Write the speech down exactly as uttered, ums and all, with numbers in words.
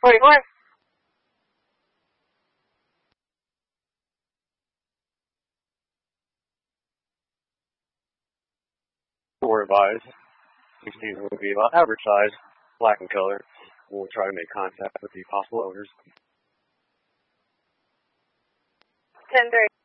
Wait, what? We're advised. These season will be advertised black in color. We'll try to make contact with the possible owners. ten three.